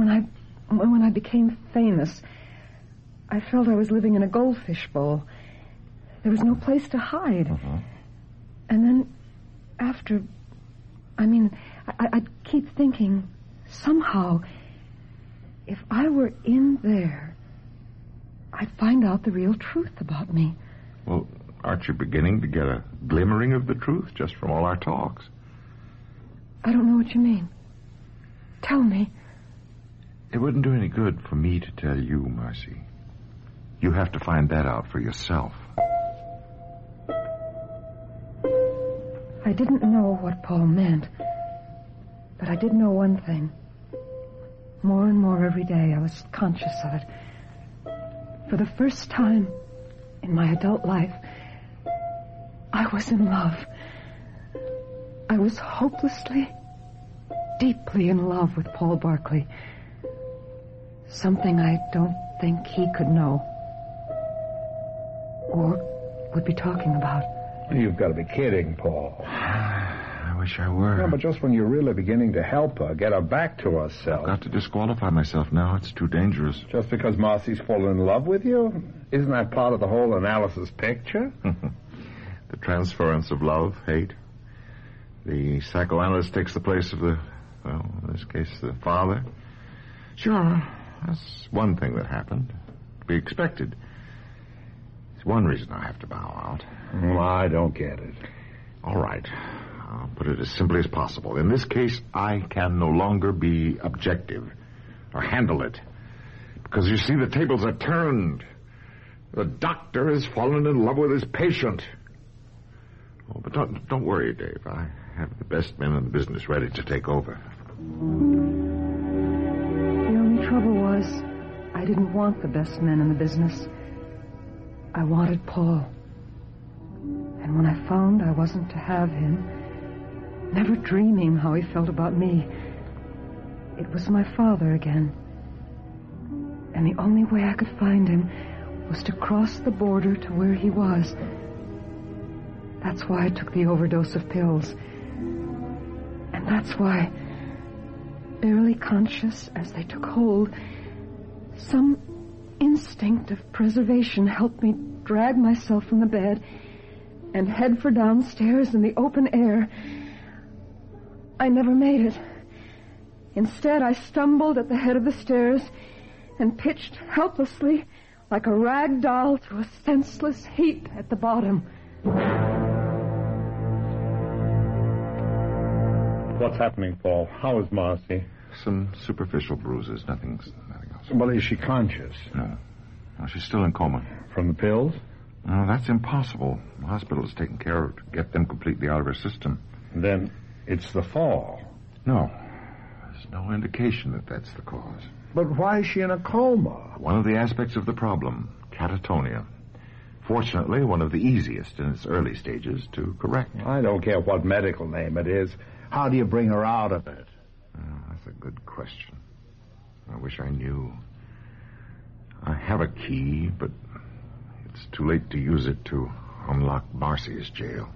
When I became famous, I felt I was living in a goldfish bowl. There was no place to hide. Uh-huh. And then after... I'd keep thinking, somehow, if I were in there, I'd find out the real truth about me. Well, aren't you beginning to get a glimmering of the truth just from all our talks? I don't know what you mean. Tell me. It wouldn't do any good for me to tell you, Marcy. You have to find that out for yourself. I didn't know what Paul meant, but I did know one thing. More and more every day, I was conscious of it. For the first time in my adult life, I was in love. I was hopelessly, deeply in love with Paul Barkley. Something I don't think he could know. Or would be talking about. You've got to be kidding, Paul. I wish I were. Yeah, but just when you're really beginning to help her, get her back to herself. I've got to disqualify myself now. It's too dangerous. Just because Marcy's fallen in love with you? Isn't that part of the whole analysis picture? The transference of love, hate. The psychoanalyst takes the place of the, well, in this case, the father. Sure, that's one thing that happened. To be expected. It's one reason I have to bow out. Well, I don't get it. All right. I'll put it as simply as possible. In this case, I can no longer be objective or handle it. Because, you see, the tables are turned. The doctor has fallen in love with his patient. Oh, but don't worry, Dave. I have the best men in the business ready to take over. The only trouble was I didn't want the best men in the business. I wanted Paul. And when I found I wasn't to have him, never dreaming how he felt about me, it was my father again. And the only way I could find him was to cross the border to where he was. That's why I took the overdose of pills. And that's why, barely conscious as they took hold, some instinct of preservation helped me drag myself from the bed and head for downstairs in the open air. I never made it. Instead, I stumbled at the head of the stairs and pitched helplessly like a rag doll to a senseless heap at the bottom. What's happening, Paul? How is Marcy? Some superficial bruises, nothing else. Well, is she conscious? No, she's still in coma. From the pills? No, that's impossible. The hospital has taken care of to get them completely out of her system. Then it's the fall. No, there's no indication that that's the cause. But why is she in a coma? One of the aspects of the problem, catatonia. Fortunately, one of the easiest in its early stages to correct. I don't care what medical name it is. How do you bring her out of it? That's a good question. I wish I knew. I have a key, but it's too late to use it to unlock Marcy's jail.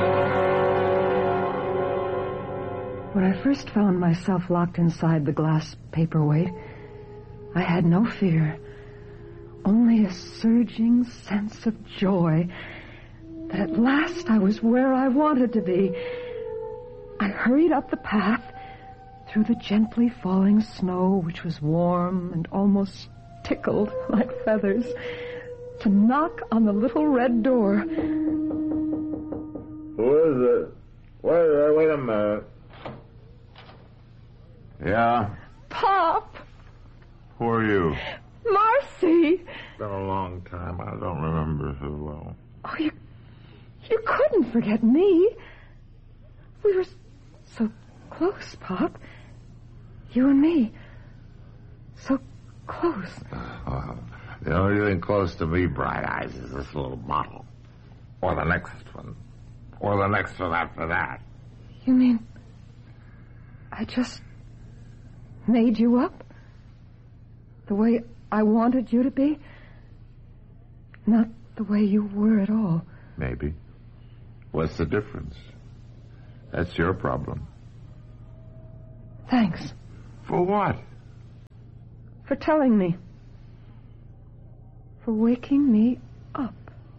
When I first found myself locked inside the glass paperweight, I had no fear, only a surging sense of joy that at last I was where I wanted to be. I hurried up the path through the gently falling snow, which was warm and almost tickled like feathers, to knock on the little red door. Who is it? Wait a minute. Yeah? Pop! Who are you? Marcy! It's been a long time. I don't remember so well. Oh, you couldn't forget me. We were so close, Pop. You and me. So close. The only thing close to me, Bright Eyes, is this little bottle. Or the next one. Or the next one after that. You mean I just made you up? The way I wanted you to be? Not the way you were at all. Maybe. What's the difference? That's your problem. Thanks. For what? for telling me, for waking me up.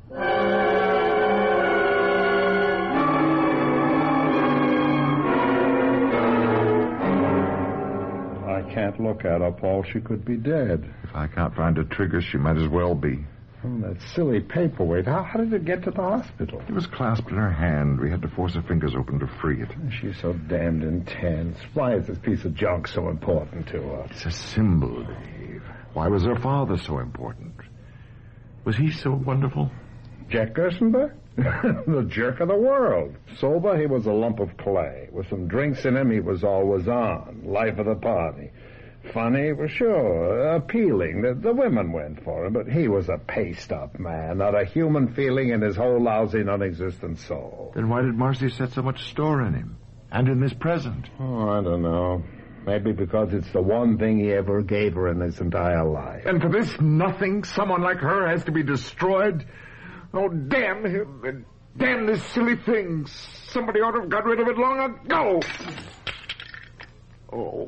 I can't look at her, Paul. She could be dead. If I can't find a trigger, she might as well be. Oh, that silly paperweight. How did it get to the hospital? It was clasped in her hand. We had to force her fingers open to free it. She's so damned intense. Why is this piece of junk so important to her? It's a symbol, Dave. Why was her father so important? Was he so wonderful? Jack Gerstenberg? The jerk of the world. Sober, he was a lump of clay. With some drinks in him, he was always on. Life of the party. Funny, well, sure. Appealing. The women went for him, but he was a paste-up man. Not a human feeling in his whole lousy, non-existent soul. Then why did Marcy set so much store in him? And in this present? Oh, I don't know. Maybe because it's the one thing he ever gave her in his entire life. And for this nothing, someone like her has to be destroyed? Oh, damn him, and damn this silly thing. Somebody ought to have got rid of it long ago. Oh,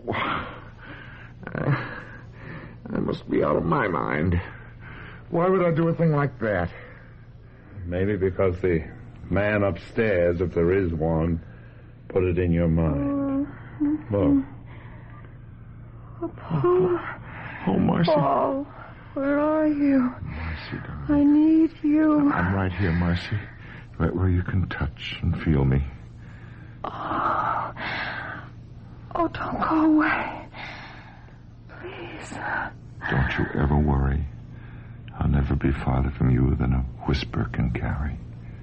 I must be out of my mind. Why would I do a thing like that? Maybe because the man upstairs, if there is one, put it in your mind. Look. Paul. Oh, Marcy. Paul, where are you? Marcy, darling. I need you. I'm right here, Marcy. Right where you can touch and feel me. Oh, don't go away. Please. Don't you ever worry. I'll never be farther from you than a whisper can carry.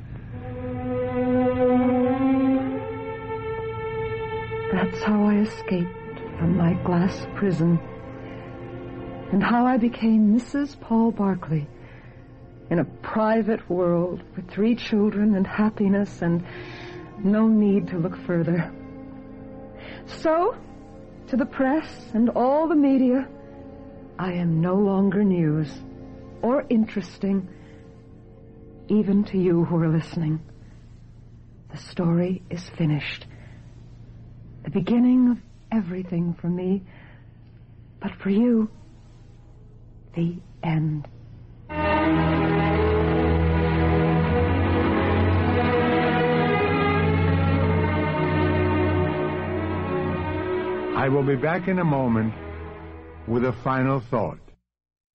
That's how I escaped from my glass prison, and how I became Mrs. Paul Barkley in a private world with 3 children and happiness and no need to look further. So, to the press and all the media, I am no longer news or interesting, even to you who are listening. The story is finished. The beginning of everything for me, but for you, the end. I will be back in a moment with a final thought.